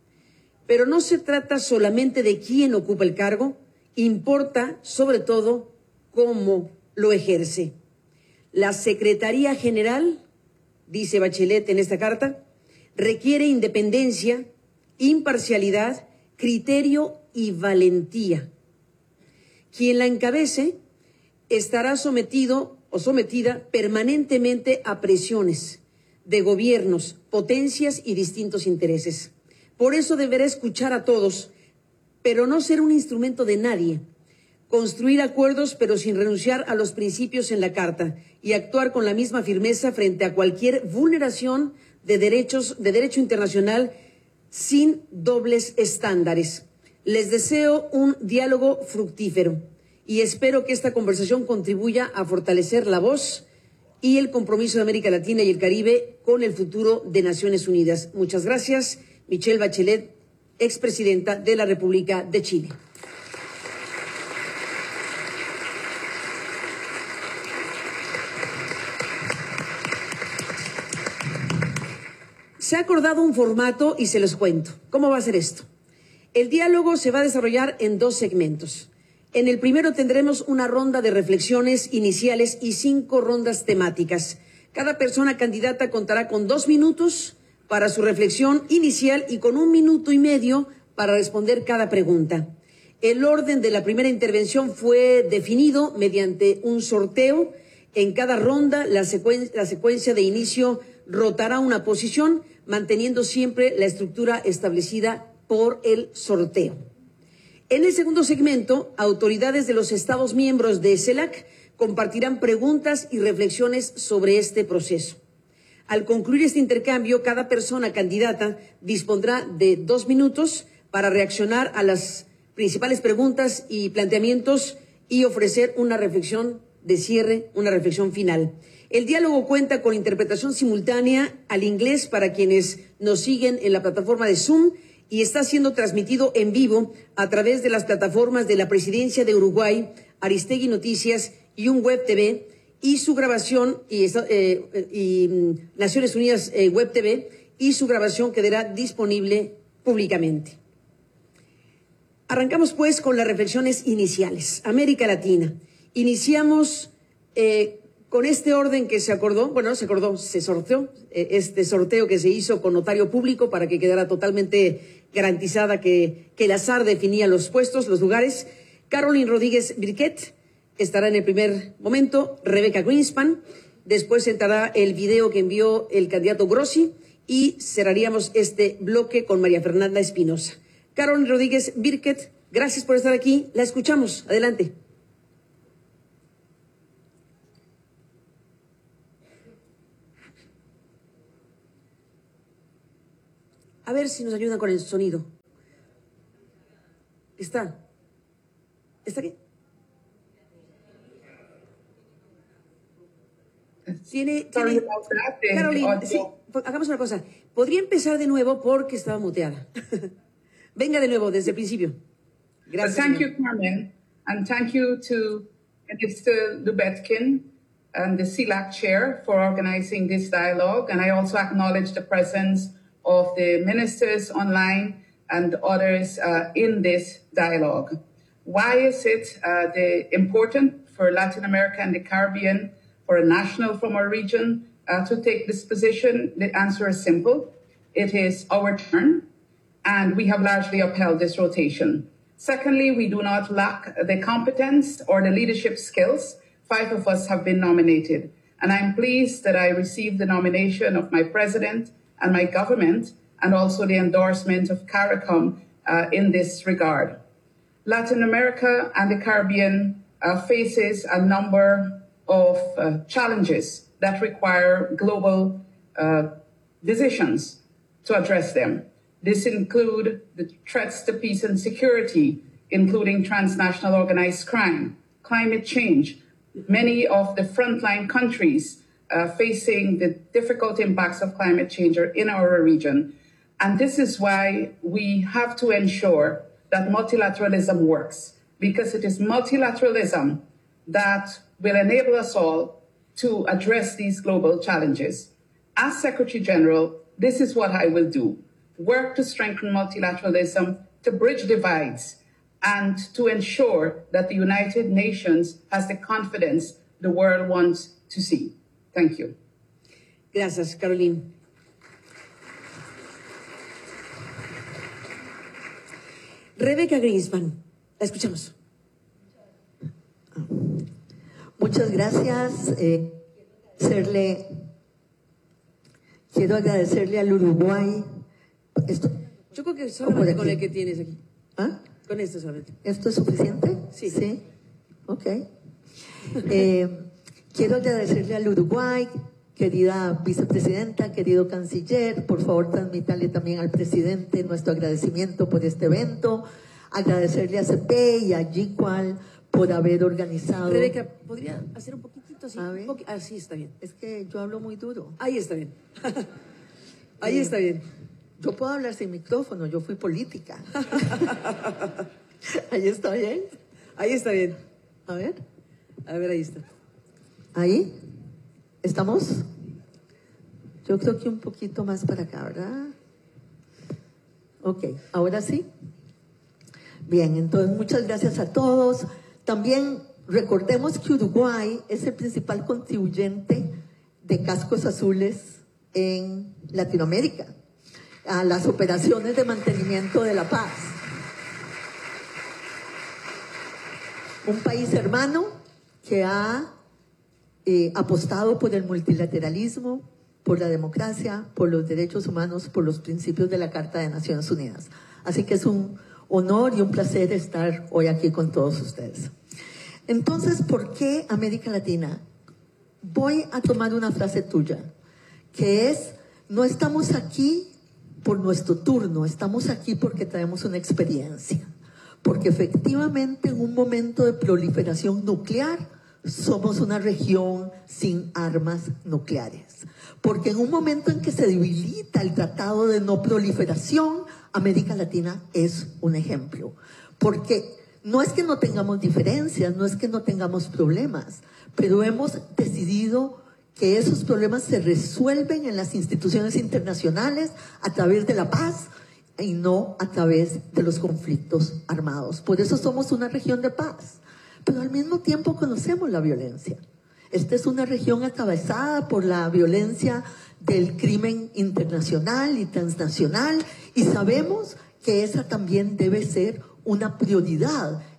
Pero no se trata solamente de quién ocupa el cargo, importa sobre todo cómo lo ejerce. La Secretaría General, dice Bachelet en esta carta, requiere independencia, imparcialidad, criterio y valentía. Quien la encabece estará sometido o sometida permanentemente a presiones de gobiernos, potencias y distintos intereses. Por eso deberá escuchar a todos, pero no ser un instrumento de nadie, construir acuerdos pero sin renunciar a los principios en la Carta y actuar con la misma firmeza frente a cualquier vulneración de derechos, de derecho internacional, sin dobles estándares. Les deseo un diálogo fructífero y espero que esta conversación contribuya a fortalecer la voz y el compromiso de América Latina y el Caribe con el futuro de Naciones Unidas. Muchas gracias. Michelle Bachelet, expresidenta de la República de Chile. Se ha acordado un formato y se los cuento. ¿Cómo va a ser esto? El diálogo se va a desarrollar en dos segmentos. En el primero tendremos una ronda de reflexiones iniciales y cinco rondas temáticas. Cada persona candidata contará con dos minutos para su reflexión inicial y con un minuto y medio para responder cada pregunta. El orden de la primera intervención fue definido mediante un sorteo. En cada ronda, la, secuen- la secuencia de inicio rotará una posición, manteniendo siempre la estructura establecida por el sorteo. En el segundo segmento, autoridades de los Estados miembros de CELAC compartirán preguntas y reflexiones sobre este proceso. Al concluir este intercambio, cada persona candidata dispondrá de dos minutos para reaccionar a las principales preguntas y planteamientos y ofrecer una reflexión de cierre, una reflexión final. El diálogo cuenta con interpretación simultánea al inglés para quienes nos siguen en la plataforma de Zoom y está siendo transmitido en vivo a través de las plataformas de la Presidencia de Uruguay, Aristegui Noticias y un Web T V, y su grabación y, eh, y Naciones Unidas eh, Web T V, y su grabación quedará disponible públicamente. Arrancamos pues con las reflexiones iniciales. América Latina. Iniciamos eh, con este orden que se acordó, bueno, se acordó, se sorteó, eh, este sorteo que se hizo con notario público para que quedara totalmente garantizada que, que el azar definía los puestos, los lugares. Caroline Rodríguez Birquet estará en el primer momento, Rebecca Greenspan, después entrará el video que envió el candidato Grossi y cerraríamos este bloque con María Fernanda Espinosa. Caroline Rodríguez Birquet, gracias por estar aquí, la escuchamos, adelante. A ver si nos ayudan con el sonido. ¿Está? ¿Está aquí? Tiene, tiene... Caroline, sí, hagamos una cosa. Podría empezar de nuevo porque estaba muteada. Venga de nuevo desde el principio. Gracias. Thank you, Carmen, and thank you to Mister Lubetkin and the C I L A C chair for organizing this dialogue. And I also acknowledge the presence of the ministers online and others uh, in this dialogue. Why is it uh, the important for Latin America and the Caribbean, for a national from our region, uh, to take this position? The answer is simple. It is our turn, and we have largely upheld this rotation. Secondly, we do not lack the competence or the leadership skills. Five of us have been nominated, and I'm pleased that I received the nomination of my president and my government, and also the endorsement of CARICOM uh, in this regard. Latin America and the Caribbean uh, faces a number of uh, challenges that require global uh, decisions to address them. This include the threats to peace and security, including transnational organized crime, climate change, many of the frontline countries uh, facing the difficult impacts of climate change are in our region. And this is why we have to ensure that multilateralism works, because it is multilateralism that will enable us all to address these global challenges. As Secretary General, this is what I will do: work to strengthen multilateralism, to bridge divides, and to ensure that the United Nations has the confidence the world wants to see. Thank you. Gracias, Caroline. Rebecca Greenspan, la escuchamos. Muchas gracias. Eh, serle, quiero agradecerle al Uruguay. Esto, Yo creo que solamente con el que tienes aquí. ¿Ah? Con esto solamente. ¿Esto es suficiente? Sí. Sí. Ok. Eh, quiero agradecerle al Uruguay, querida vicepresidenta, querido canciller. Por favor, transmítale también al presidente nuestro agradecimiento por este evento. Agradecerle a C P y a G C U A L por haber organizado. Rebeca, ¿podría hacer un poquitito así? A ver. Un poqu- ah, sí, está bien. Es que yo hablo muy duro. Ahí está bien. Ahí está bien. Yo puedo hablar sin micrófono, yo fui política. Ahí está bien. Ahí está bien. A ver. A ver, ahí está. ¿Ahí? ¿Estamos? Yo creo que un poquito más para acá, ¿verdad? Ok, ahora sí. Bien, entonces muchas gracias a todos. También recordemos que Uruguay es el principal contribuyente de cascos azules en Latinoamérica a las operaciones de mantenimiento de la paz. Un país hermano que ha eh, apostado por el multilateralismo, por la democracia, por los derechos humanos, por los principios de la Carta de Naciones Unidas. Así que es un honor y un placer estar hoy aquí con todos ustedes. Entonces, ¿por qué América Latina? Voy a tomar una frase tuya, que es: no estamos aquí por nuestro turno, estamos aquí porque traemos una experiencia. Porque efectivamente en un momento de proliferación nuclear somos una región sin armas nucleares. Porque en un momento en que se debilita el Tratado de No Proliferación, América Latina es un ejemplo. Porque no es que no tengamos diferencias, no es que no tengamos problemas, pero hemos decidido que esos problemas se resuelven en las instituciones internacionales a través de la paz y no a través de los conflictos armados. Por eso somos una región de paz, pero al mismo tiempo conocemos la violencia. Esta es una región atravesada por la violencia del crimen internacional y transnacional, y sabemos que esa también debe ser una prioridad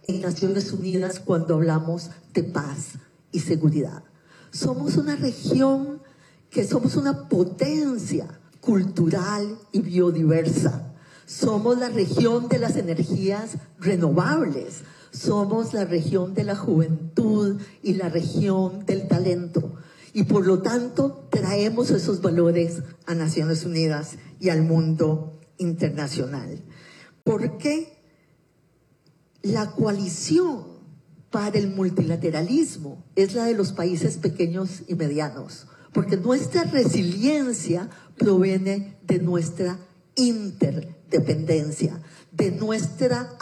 en Naciones Unidas cuando hablamos de paz y seguridad. Somos una región que somos una potencia cultural y biodiversa. Somos la región de las energías renovables. Somos la región de la juventud y la región del talento. Y por lo tanto, traemos esos valores a Naciones Unidas y al mundo internacional. ¿Por qué la coalición para el multilateralismo es la de los países pequeños y medianos? Porque nuestra resiliencia proviene de nuestra interdependencia, de nuestra